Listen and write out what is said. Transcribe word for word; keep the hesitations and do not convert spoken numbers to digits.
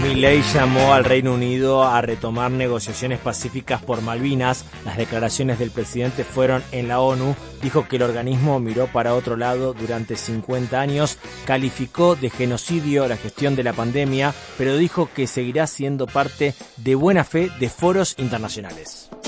Milei llamó al Reino Unido a retomar negociaciones pacíficas por Malvinas. Las declaraciones del presidente fueron en la ONU. Dijo que el organismo miró para otro lado durante cincuenta años, calificó de genocidio la gestión de la pandemia, pero dijo que seguirá siendo parte de buena fe de foros internacionales.